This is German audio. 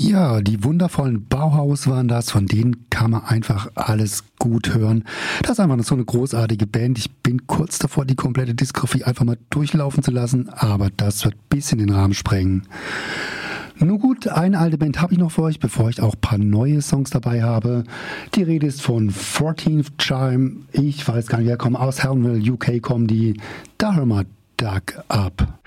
Ja, die wundervollen Bauhaus waren das, von denen kann man einfach alles gut hören. Das ist einfach so eine großartige Band. Ich bin kurz davor, die komplette Diskografie einfach mal durchlaufen zu lassen, aber das wird ein bisschen den Rahmen sprengen. Nun gut, eine alte Band habe ich noch für euch, bevor ich auch ein paar neue Songs dabei habe. Die Rede ist von 14th Chime. Ich weiß gar nicht, wer kommt aus Helmville, UK kommen die. Da hören wir Duck Up.